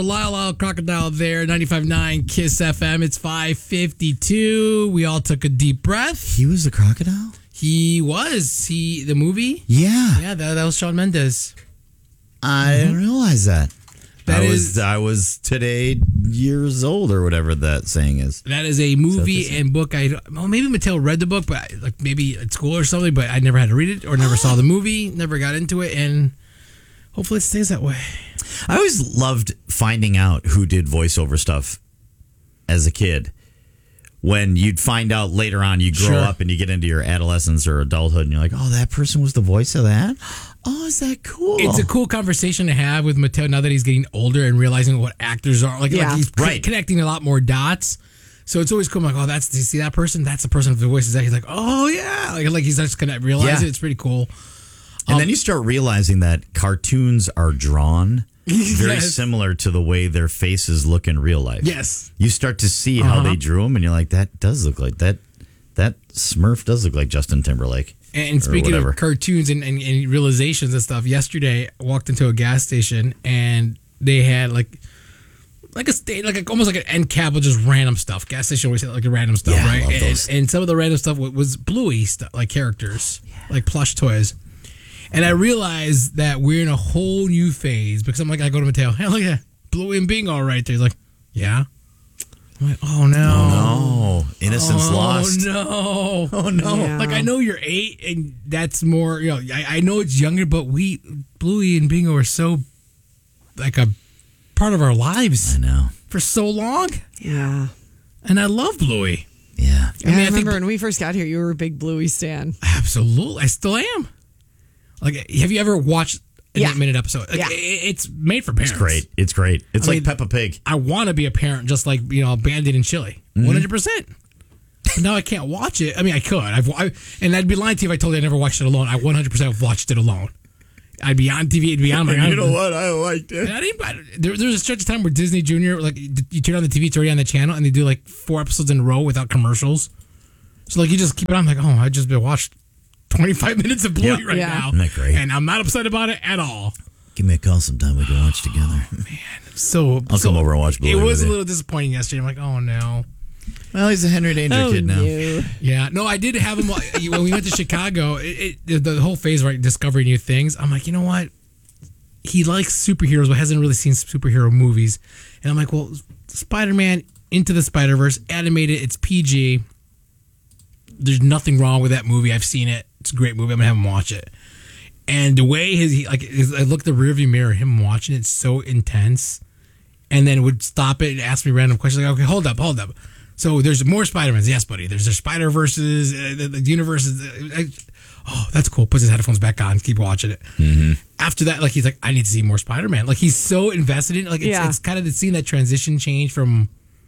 Lyle Crocodile there, 95.9 Kiss FM. It's 5:52. We all took a deep breath. He was the crocodile? The movie? Yeah. Yeah, that was Shawn Mendes. I didn't realize that. That I was today years old or whatever that saying is. That is a movie and book. Maybe Mateo read the book, but maybe at school or something, but I never had to read it or never saw the movie, never got into it, and hopefully it stays that way. I always loved finding out who did voiceover stuff as a kid. When you'd find out later on, you grow up and you get into your adolescence or adulthood, and you're like, oh, that person was the voice of that? Oh, is that cool? It's a cool conversation to have with Mateo now that he's getting older and realizing what actors are. Like he's connecting a lot more dots. So it's always cool. I'm like, oh, do you see that person? That's the person with the voice. He's like, oh, yeah. Like he's just going to realize it. It's pretty cool. And then you start realizing that cartoons are drawn very similar to the way their faces look in real life. Yes. You start to see how they drew them, and you're like, that does look like that. That Smurf does look like Justin Timberlake. And speaking of cartoons and realizations and stuff, yesterday I walked into a gas station and they had almost like an end cap of just random stuff. Gas station always had like a random stuff, right? I love those. And some of the random stuff was Bluey stuff, like characters, like plush toys. And I realized that we're in a whole new phase because I go to Mateo, hey, look at that, Bluey and Bingo right there. He's like, yeah. I'm like, oh no. Innocence lost. Oh no. Oh no. Yeah. Like, I know you're 8 and that's more, I know it's younger, but Bluey and Bingo are so like a part of our lives. I know. For so long. Yeah. And I love Bluey. Yeah. I remember when we first got here, you were a big Bluey stan. Absolutely. I still am. Like, have you ever watched an 8-minute episode? Like, yeah. It's made for parents. It's great. It's like Peppa Pig. I want to be a parent just like, Band-Aid and Chili. 100%. But now I can't watch it. I mean, I could. And I'd be lying to you if I told you I never watched it alone. I 100% have watched it alone. I'd be on TV. It'd be on my You know what? I liked it. There was a stretch of time where Disney Junior, like, you turn on the TV, it's already on the channel, and they do like 4 episodes in a row without commercials. So, like, you just keep it on. I'm like, oh, I just been watched 25 minutes of Bluey right now. Isn't that great? And I'm not upset about it at all. Give me a call sometime. We can watch together. Man. I'll come over and watch Bluey. It was a little disappointing yesterday. I'm like, oh, no. Well, he's a Henry Danger kid now. No. Yeah. No, I did have him when we went to Chicago. The whole phase, right, discovering new things. I'm like, you know what? He likes superheroes, but hasn't really seen superhero movies. And I'm like, well, Spider-Man Into the Spider-Verse, animated, it's PG. There's nothing wrong with that movie. I've seen it. It's a great movie. I'm going to have him watch it. And the way I look at the rearview mirror, him watching it, so intense. And then would stop it and ask me random questions. Like, okay, hold up. So there's more Spider-Mans. Yes, buddy. There's Spider-Verses, the universes. Oh, that's cool. Puts his headphones back on. Keep watching it. Mm-hmm. After that, he's like, I need to see more Spider-Man. Like, he's so invested in it. Like, it's kind of seeing that transition change from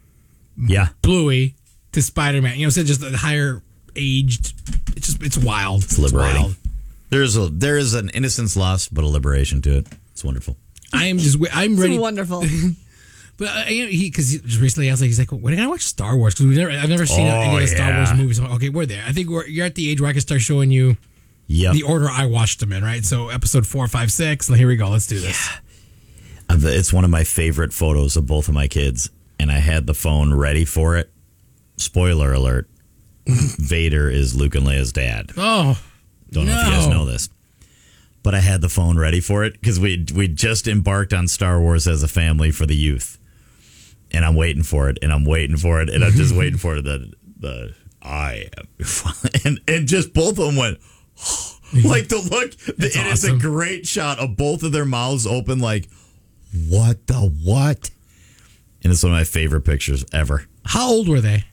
Bluey to Spider-Man. So just a higher aged. It's wild. It's liberating. Wild. There is an innocence lost, but a liberation to it. It's wonderful. I'm ready. It's wonderful. But because just recently he's like, when can I watch Star Wars? Because I've never seen any of the Star Wars movies. I'm like, okay, we're there. I think you're at the age where I can start showing you the order I watched them in, right? So episode 4, 5, 6. Here we go. Let's do this. Yeah. It's one of my favorite photos of both of my kids, and I had the phone ready for it. Spoiler alert: Vader is Luke and Leia's dad. Oh, don't know if you guys know this. But I had the phone ready for it because we just embarked on Star Wars as a family for the youth. And I'm waiting for it, and I'm just waiting for the I am. And just both of them went, like the look. It is a great shot of both of their mouths open like, what the what? And it's one of my favorite pictures ever. How old were they?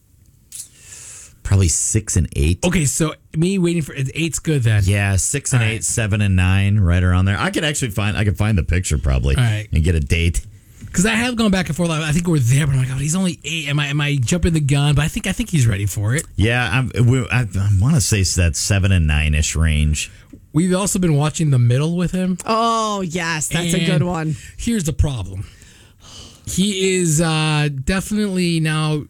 Probably 6 and 8. Okay, so me waiting for 8's good then. Yeah, 6 and 8, 7 and 9, right around there. I can find the picture probably and get a date. Because I have gone back and forth. I think we're there, but I'm like, oh, he's only 8. Am I jumping the gun? But I think he's ready for it. Yeah, I want to say that 7 and 9-ish range. We've also been watching The Middle with him. Oh, yes, that's a good one. Here's the problem. He is definitely now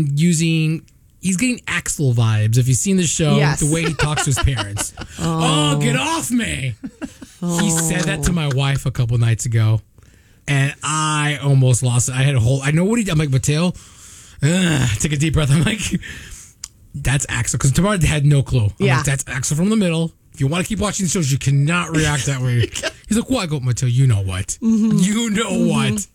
he's getting Axel vibes. If you've seen the show, the way he talks to his parents. Oh, get off me. He said that to my wife a couple nights ago. and I almost lost it. I had a whole. I know what I'm like, Mateo. Take a deep breath. I'm like, that's Axel, because Tamara had no clue. I'm like, that's Axel from the middle. If you want to keep watching the shows, you cannot react that way. He's like, "What?" I go, Mateo, you know what? You know what?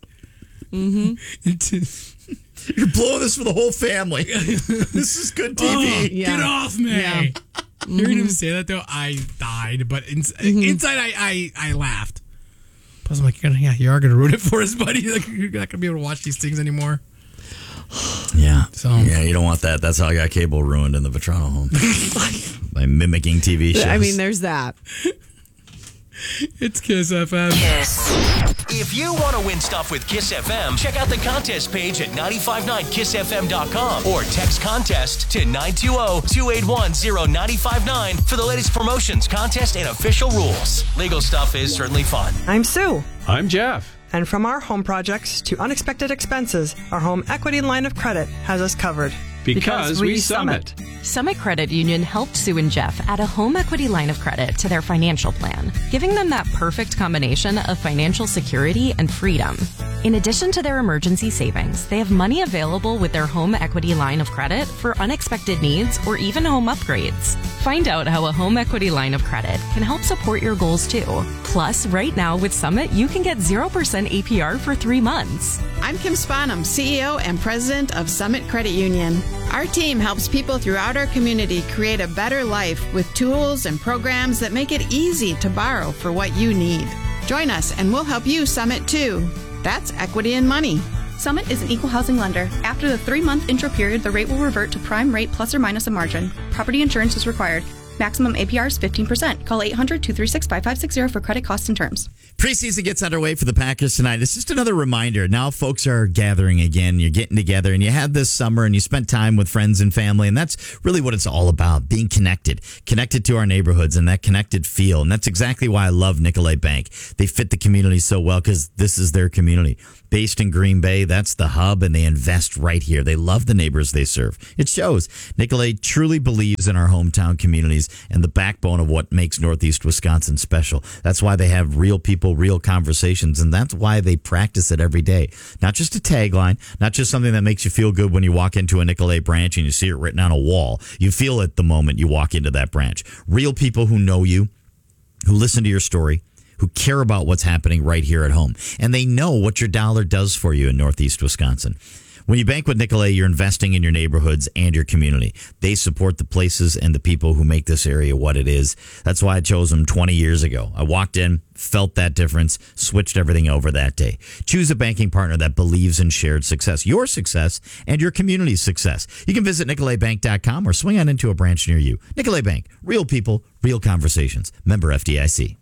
You're blowing this for the whole family. This is good TV. Get off me. Yeah. Hearing him say that, though, I died. But inside, I laughed. But I was like, you are going to ruin it for us, buddy. Like, you're not going to be able to watch these things anymore. Yeah. So you don't want that. That's how I got cable ruined in the Vetrano home. By mimicking TV shows. I mean, there's that. It's Kiss FM. Kiss. If you want to win stuff with Kiss FM, check out the contest page at 959kissfm.com or text contest to 920-281-0959 for the latest promotions, contest, and official rules. Legal stuff is certainly fun. I'm Sue. I'm Jeff. And from our home projects to unexpected expenses, our home equity line of credit has us covered. Because we Summit. Summit Credit Union helped Sue and Jeff add a home equity line of credit to their financial plan, giving them that perfect combination of financial security and freedom. In addition to their emergency savings, they have money available with their home equity line of credit for unexpected needs or even home upgrades. Find out how a home equity line of credit can help support your goals too. Plus, right now with Summit, you can get 0% APR for 3 months. I'm Kim Spanum, CEO and President of Summit Credit Union. Our team helps people throughout our community create a better life with tools and programs that make it easy to borrow for what you need. Join us and we'll help you Summit too. That's equity and money. Summit is an equal housing lender. After the 3-month intro period, the rate will revert to prime rate plus or minus a margin. Property insurance is required. Maximum APR is 15%. Call 800-236-5560 for credit costs and terms. Preseason gets underway for the Packers tonight. It's just another reminder. Now folks are gathering again. You're getting together, and you had this summer, and you spent time with friends and family, and that's really what it's all about, being connected to our neighborhoods and that connected feel. And that's exactly why I love Nicolet Bank. They fit the community so well because this is their community. Based in Green Bay, that's the hub, and they invest right here. They love the neighbors they serve. It shows. Nicolet truly believes in our hometown communities and the backbone of what makes Northeast Wisconsin special. That's why they have real people, real conversations, and that's why they practice it every day. Not just a tagline, not just something that makes you feel good when you walk into a Nicolet branch and you see it written on a wall. You feel it the moment you walk into that branch. Real people who know you, who listen to your story, who care about what's happening right here at home. And they know what your dollar does for you in Northeast Wisconsin. When you bank with Nicolet, you're investing in your neighborhoods and your community. They support the places and the people who make this area what it is. That's why I chose them 20 years ago. I walked in, felt that difference, switched everything over that day. Choose a banking partner that believes in shared success, your success and your community's success. You can visit NicoletBank.com or swing on into a branch near you. Nicolet Bank, real people, real conversations. Member FDIC.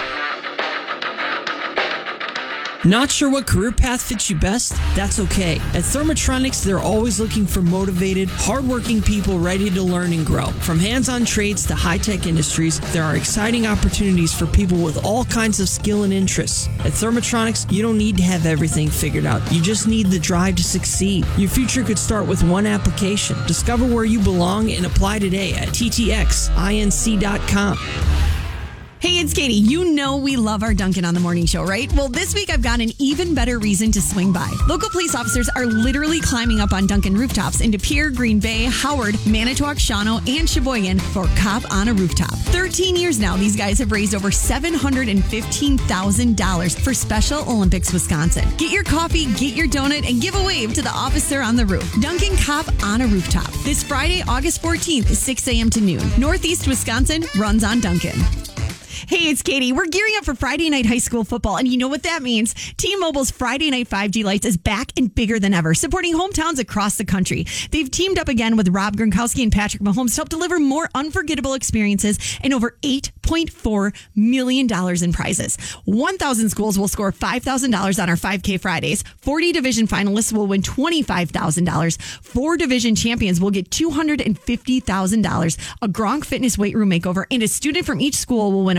Not sure what career path fits you best? That's okay. At Thermotronics, they're always looking for motivated, hardworking people ready to learn and grow. From hands-on trades to high-tech industries, there are exciting opportunities for people with all kinds of skill and interests. At Thermotronics, you don't need to have everything figured out. You just need the drive to succeed. Your future could start with one application. Discover where you belong and apply today at ttxinc.com. Hey, it's Katie. You know we love our Dunkin' on the Morning Show, right? Well, this week I've got an even better reason to swing by. Local police officers are literally climbing up on Dunkin' rooftops in De Pere, Green Bay, Howard, Manitowoc, Shawano, and Sheboygan for Cop on a Rooftop. 13 years now, these guys have raised over $715,000 for Special Olympics Wisconsin. Get your coffee, get your donut, and give a wave to the officer on the roof. Dunkin' Cop on a Rooftop. This Friday, August 14th, 6 a.m. to noon. Northeast Wisconsin runs on Dunkin'. Hey, it's Katie. We're gearing up for Friday night high school football, and you know what that means. T-Mobile's Friday Night 5G Lights is back and bigger than ever, supporting hometowns across the country. They've teamed up again with Rob Gronkowski and Patrick Mahomes to help deliver more unforgettable experiences and over $8.4 million in prizes. 1,000 schools will score $5,000 on our 5K Fridays. 40 division finalists will win $25,000. 4 division champions will get $250,000. A Gronk Fitness weight room makeover, and a student from each school will win a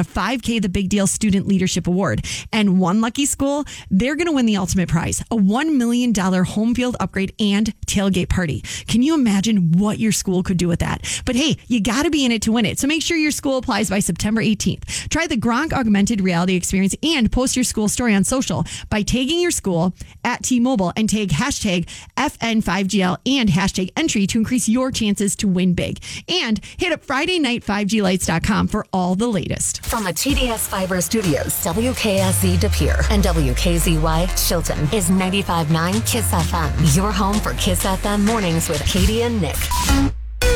5K The Big Deal Student Leadership Award. And one lucky school, they're going to win the ultimate prize, a $1 million home field upgrade and tailgate party. Can you imagine what your school could do with that? But hey, you got to be in it to win it. So make sure your school applies by September 18th. Try the Gronk augmented reality experience and post your school story on social by tagging your school at T-Mobile and tag hashtag FN5GL and hashtag entry to increase your chances to win big. And hit up FridayNight5GLights.com for all the latest. From the TDS Fiber Studios, WKSZ De Pere and WKZY Chilton is 95.9 KISS FM. Your home for KISS FM mornings with Katie and Nick.